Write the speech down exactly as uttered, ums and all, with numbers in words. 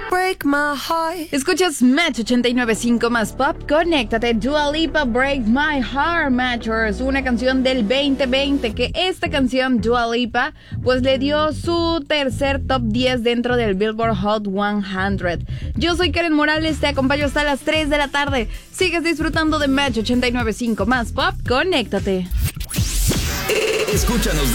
break my heart. Escuchas Match ochenta y nueve punto cinco más pop. Conéctate. Dua Lipa, Break My Heart, Matchers. Una canción del veinte veinte. Que esta canción, Dua Lipa, pues le dio su tercer top diez dentro del Billboard Hot cien. Yo soy Karen Morales. Te acompaño hasta las tres de la tarde. Sigues disfrutando de Match ochenta y nueve punto cinco más pop. Conéctate. Escúchanos